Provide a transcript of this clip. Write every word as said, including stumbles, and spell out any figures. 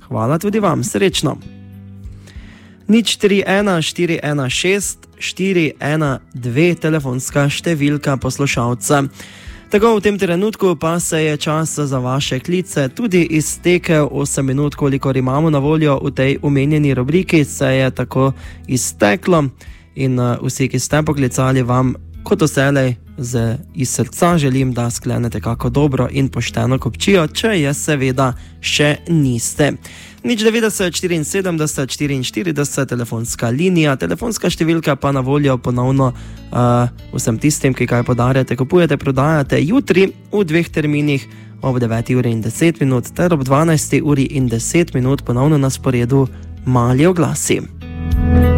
Hvala tudi vam, srečno. Nič tri ena štiri ena šest štiri ena dve telefonska številka poslušalca. Tako v tem trenutku pa se je čas za vaše klice tudi iztekel. Osem minut, kolikor imamo na voljo v tej omenjeni rubriki, se je tako izteklo in vsi, ki ste poklicali, vam kot vselej z iz srca želim, da sklenete kako dobro in pošteno kupčijo, če je seveda še niste. Nič devetdeset štiriinsedemdeset štiriinštirideset telefonska linija, telefonska številka pa na voljo ponovno uh, vsem tistim, ki kaj podarjate, kupujete, prodajate jutri v dveh terminih ob deveti uri in deset minut ter ob dvanajsti uri in deset minut ponovno na sporedu mali oglasi.